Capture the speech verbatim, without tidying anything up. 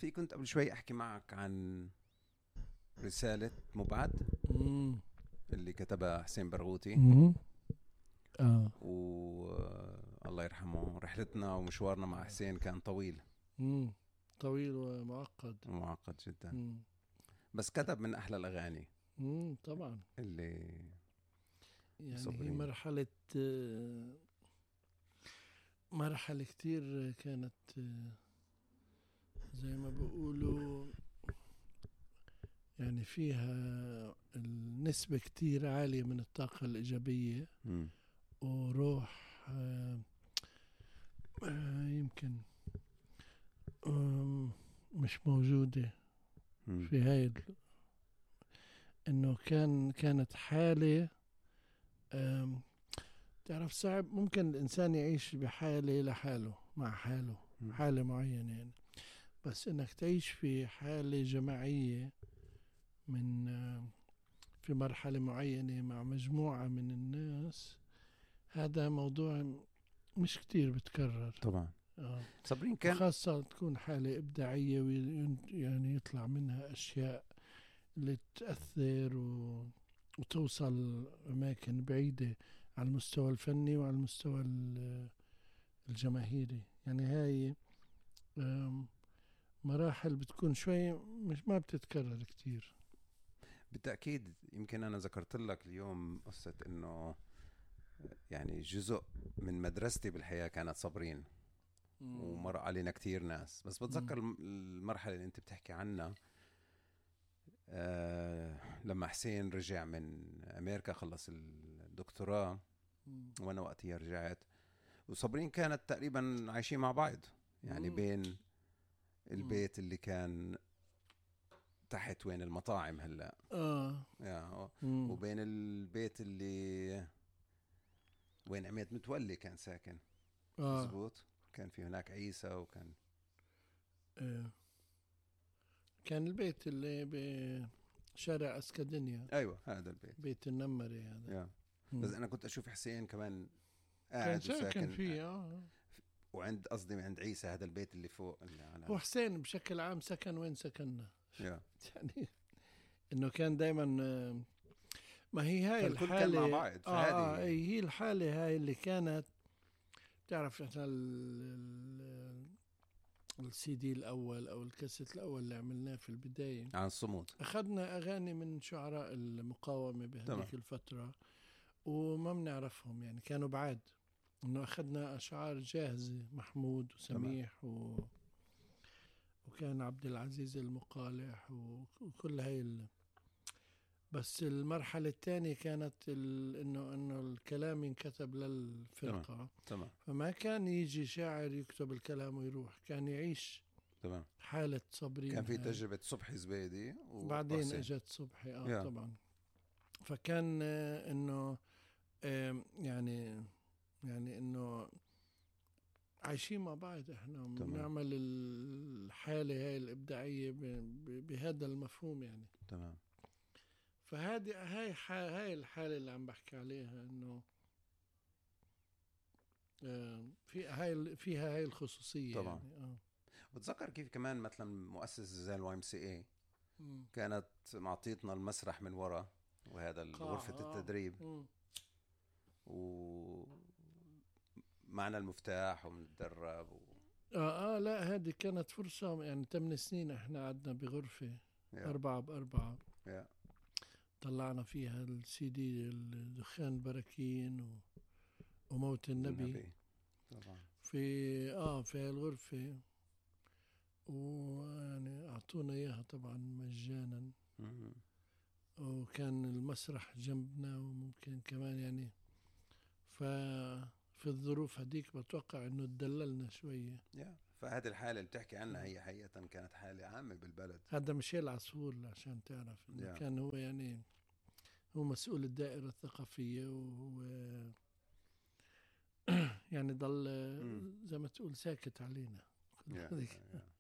في كنت قبل شوي أحكي معك عن رسالة مبعد مم. اللي كتبها حسين برغوثي. مم. آه. والله يرحمه، رحلتنا ومشوارنا مع حسين كان طويل. مم. طويل ومعقد. ومعقد جدا. مم. بس كتب من أحلى الأغاني مم. طبعا اللي يعني صبرين. هي مرحلة آه، مرحلة كتير كانت آه، زي ما بيقولوا يعني فيها النسبة كتير عالية من الطاقة الإيجابية مم. وروح آه، آه، يمكن آم، مش موجودة مم. في هاي ال- إنه كان كانت حالة آم، تعرف صعب ممكن الإنسان يعيش بحالة لحاله مع حاله مم. حالة معينة يعني، بس إنك تعيش في حالة جماعية من آم، في مرحلة معينة مع مجموعة من الناس، هذا موضوع مش كتير بتكرر. طبعا. آه. صبرين كان وخاصة تكون حالة إبداعية ويعني يطلع منها أشياء اللي تأثر و... وتوصل أماكن بعيدة على المستوى الفني وعلى المستوى ال- الجماهيري. يعني هاي آم، مراحل بتكون شوي مش ما بتتكرر كتير. بالتأكيد. يمكن أنا ذكرت لك اليوم قصة إنه يعني جزء من مدرستي بالحياة كانت صبرين، ومر علينا كتير ناس. بس بتذكر الم- المرحلة اللي أنت بتحكي عنها آه لما حسين رجع من أمريكا، خلص الدكتوراه مم. وأنا وقتها رجعت، وصبرين كانت تقريبا عايشين مع بعض. يعني مم. بين البيت اللي كان تحت وين المطاعم هلا آه. يعني، مم. وبين البيت اللي وين عميد متولي كان ساكن. آه. مزبوط. كان في هناك عيسى وكان آه. كان البيت اللي بشارع أسكادينيا، ايوه هذا البيت. بيت النمري هذا. يا. مم. بس انا كنت اشوف حسين كمان كان قاعد ساكن وساكن فيه. آه. وعند قصدي عند عيسى هذا البيت اللي فوق اللي على هو حسين بشكل عام سكن وين سكننا يا. يعني انه كان دايما آه، ما هي هاي فالكل الحالة كان مع بعض. آه, اه فهذه اي هي الحالة هاي اللي كانت تعرف احنا ال- ال- السي دي الاول او الكاسيت الاول اللي عملناه في البداية، عن الصمود. اخذنا اغاني من شعراء المقاومة تمام. بهذيك الفترة وما بنعرفهم يعني كانوا بعاد، انه اخذنا اشعار جاهزة، محمود وسميح و... وكان عبد العزيز المقالح و... وكل هاي ال... بس المرحلة الثانية كانت ال... انه انه الكلام ينكتب للفرقة. تمام. فما كان يجي شاعر يكتب الكلام ويروح، كان يعيش تمام. حالة صبرين. كان في هاي. تجربة صبحي زبيدي بعدين وحسين. اجت صبحي. اه يا. طبعا. فكان آه، انه آه، يعني يعني انه عايشين مع بعض احنا بنعمل الحالة هاي الإبداعية ب- ب- بهذا المفهوم يعني. تمام. فهذه هاي ح- هاي الحالة اللي عم بحكي عليها انه آه، في هاي فيها هاي الخصوصية طبعا. يعني. اه بتذكر كيف كمان مثلا مؤسسة زي الواي ام سي اي مم. كانت معطيتنا المسرح من ورا وهذا قاعة. غرفة آه. التدريب مم. ومعنا المفتاح ومنتدرب و... اه اه لا هذه كانت فرصة يعني ثمان سنين احنا قعدنا بغرفة يا. أربعة بأربعة، يا. طلعنا فيها السي دي الدخان البراكين و... وموت النبي, النبي. طبعا. في اه في الغرفة، ويعني أعطونا إياها طبعا مجانا، مم. وكان المسرح جنبنا وممكن كمان يعني ففي الظروف هديك بتوقع إنه تدللنا شوية. يا. فهذه الحالة اللي بتحكي عنها هي حقيقة كانت حالة عامة بالبلد. هذا ميشيل عصفور عشان تعرف إنه يا. كان هو يعني هو مسؤول الدائرة الثقافية، وهو يعني ضل مم. زي ما تقول ساكت علينا. يا. يا.